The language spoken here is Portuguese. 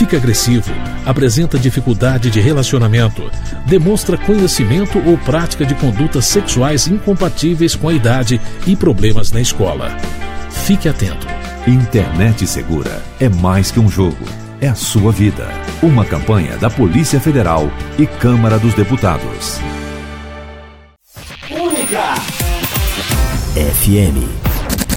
fica agressivo, apresenta dificuldade de relacionamento, demonstra conhecimento ou prática de condutas sexuais incompatíveis com a idade e problemas na escola. Fique atento. Internet Segura é mais que um jogo, é a sua vida. Uma campanha da Polícia Federal e Câmara dos Deputados. Única FM.